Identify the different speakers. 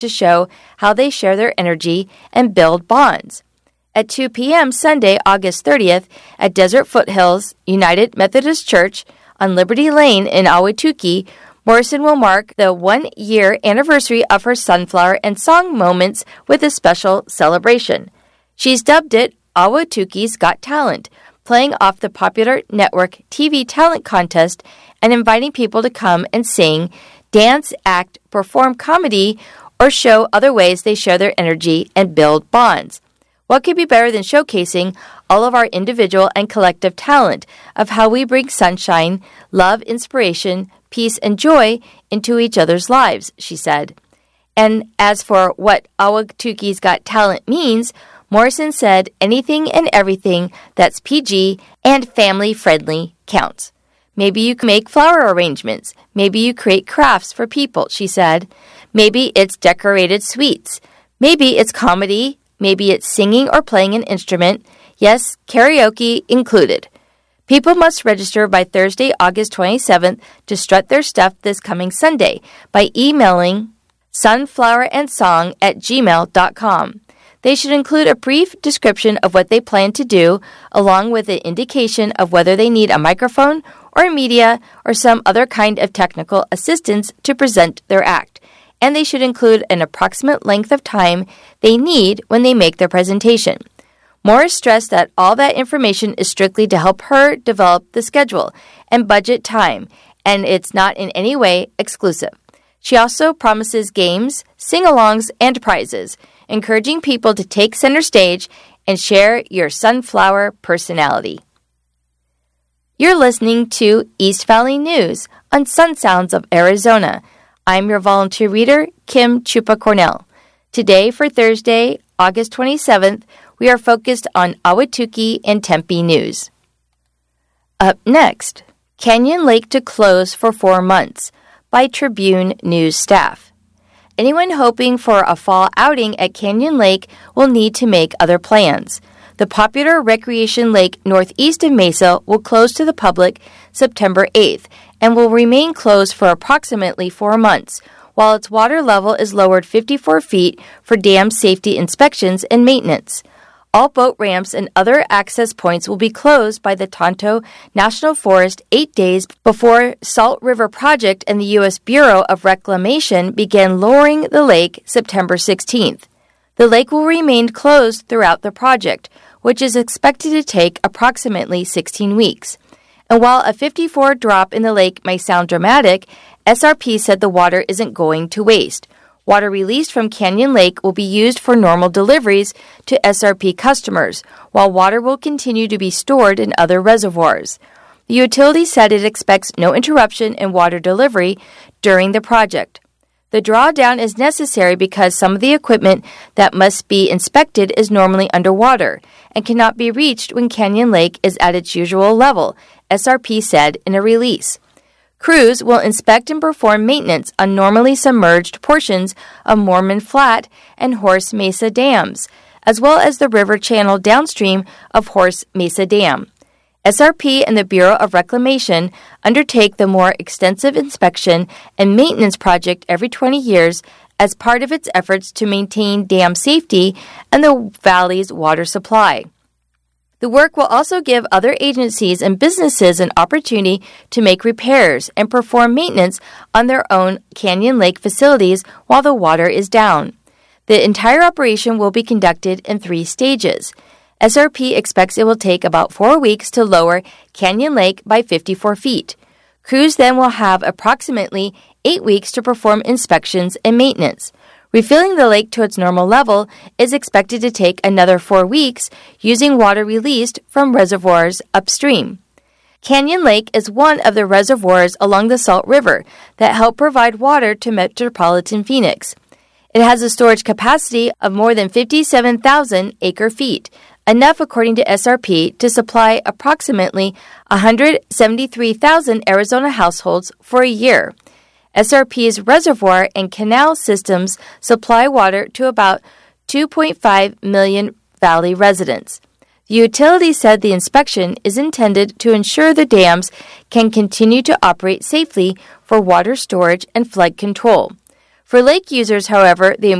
Speaker 1: to show how they share their energy and build bonds. At 2 p.m. Sunday, August 30th, at Desert Foothills United Methodist Church on Liberty Lane in Ahwatukee, Morrison will mark the 1-year anniversary of her Sunflower and Song Moments with a special celebration. She's dubbed it Ahwatukee's Got Talent, playing off the popular network TV talent contest and inviting people to come and sing, dance, act, perform comedy, or show other ways they share their energy and build bonds. What could be better than showcasing all of our individual and collective talent of how we bring sunshine, love, inspiration, peace, and joy into each other's lives, she said. And as for what Ahwatukee's Got Talent means, Morrison said anything and everything that's PG and family-friendly counts. Maybe you can make flower arrangements. Maybe you create crafts for people, she said. Maybe it's decorated sweets. Maybe it's comedy. Maybe it's singing or playing an instrument. Yes, karaoke included. People must register by Thursday, August 27th to strut their stuff this coming Sunday by emailing sunflowerandsong@gmail.com. They should include a brief description of what they plan to do, along with an indication of whether they need a microphone or media or some other kind of technical assistance to present their act. And they should include an approximate length of time they need when they make their presentation. Morris stressed that all that information is strictly to help her develop the schedule and budget time, and it's not in any way exclusive. She also promises games, sing-alongs, and prizes, encouraging people to take center stage and share your sunflower personality. You're listening to East Valley News on Sun Sounds of Arizona. I'm your volunteer reader, Kim Chupa Cornell. Today, for Thursday, August 27th, we are focused on Ahwatukee and Tempe news. Up next, Canyon Lake to close for 4 months by Tribune News staff. Anyone hoping for a fall outing at Canyon Lake will need to make other plans. The popular recreation lake northeast of Mesa will close to the public September 8th and will remain closed for approximately 4 months, while its water level is lowered 54 feet for dam safety inspections and maintenance. All boat ramps and other access points will be closed by the Tonto National Forest 8 days before Salt River Project and the U.S. Bureau of Reclamation began lowering the lake September 16th. The lake will remain closed throughout the project, which is expected to take approximately 16 weeks. And while a 54 drop in the lake may sound dramatic, SRP said the water isn't going to waste. Water released from Canyon Lake will be used for normal deliveries to SRP customers, while water will continue to be stored in other reservoirs. The utility said it expects no interruption in water delivery during the project. The drawdown is necessary because some of the equipment that must be inspected is normally underwater and cannot be reached when Canyon Lake is at its usual level, SRP said in a release. Crews will inspect and perform maintenance on normally submerged portions of Mormon Flat and Horse Mesa dams, as well as the river channel downstream of Horse Mesa Dam. SRP and the Bureau of Reclamation undertake the more extensive inspection and maintenance project every 20 years as part of its efforts to maintain dam safety and the valley's water supply. The work will also give other agencies and businesses an opportunity to make repairs and perform maintenance on their own Canyon Lake facilities while the water is down. The entire operation will be conducted in 3 stages. SRP expects it will take about 4 weeks to lower Canyon Lake by 54 feet. Crews then will have approximately 8 weeks to perform inspections and maintenance. Refilling the lake to its normal level is expected to take another 4 weeks using water released from reservoirs upstream. Canyon Lake is one of the reservoirs along the Salt River that help provide water to metropolitan Phoenix. It has a storage capacity of more than 57,000 acre-feet, enough according to SRP to supply approximately 173,000 Arizona households for a year. SRP's reservoir and canal systems supply water to about 2.5 million valley residents. The utility said the inspection is intended to ensure the dams can continue to operate safely for water storage and flood control. For lake users, however, the